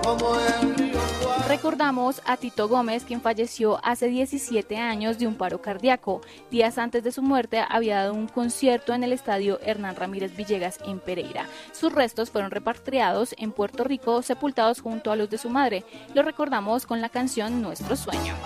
Recordamos a Tito Gómez, quien falleció hace 17 años de un paro cardíaco. Días antes de su muerte había dado un concierto en el estadio Hernán Ramírez Villegas en Pereira. Sus restos fueron repatriados en Puerto Rico, sepultados junto a los de su madre. Lo recordamos con la canción Nuestro Sueño.